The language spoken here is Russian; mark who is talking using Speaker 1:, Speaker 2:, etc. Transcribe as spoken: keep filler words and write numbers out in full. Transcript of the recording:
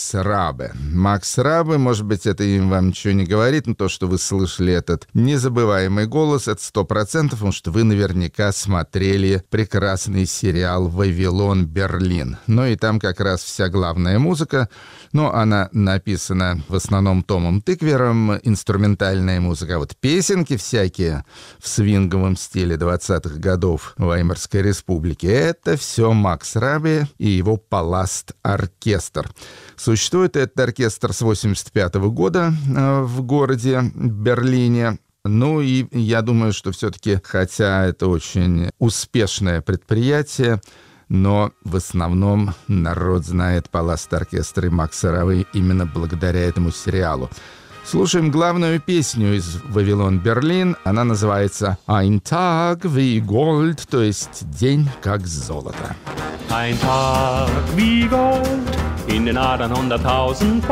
Speaker 1: Макс Рабе. Макс Рабе, может быть, это им вам ничего не говорит, но то, что вы слышали этот незабываемый голос, это сто процентов, потому что вы наверняка смотрели прекрасный сериал «Вавилон Берлин». Ну и там как раз вся главная музыка, но она написана в основном Томом Тыквером, инструментальная музыка. А вот песенки всякие в свинговом стиле двадцатых годов Веймарской республики, это все Макс Рабе и его Паласт-оркестр. Существует этот оркестр с восемьдесят пятого года э, в городе Берлине. Ну и я думаю, что все-таки, хотя это очень успешное предприятие, но в основном народ знает Паласт-оркестр и Макса Рабе именно благодаря этому сериалу. Слушаем главную песню из «Вавилон Берлин». Она называется «Ein Tag wie Gold», то есть «День как золото».
Speaker 2: Ein Tag wie Gold in den Adern hunderttausend